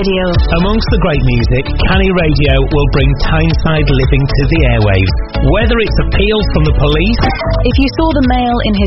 Radio. Amongst the great music, Canny Radio will bring Tyneside living to the airwaves. Whether it's appeals from the police... If you saw the male in his